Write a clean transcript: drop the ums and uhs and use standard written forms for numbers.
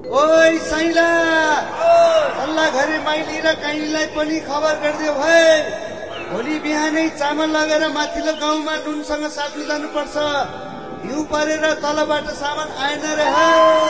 ओइ साइला सल्लाह घरे माइली र काइलीलाई पनि खबर गरिदियो है। भोलि बिहानै चामल लगेर माथिल्लो गाउँमा नुनसँग साट्नु जानुपर्छ। हिउँ परेर तलबाट सामान आएन रे।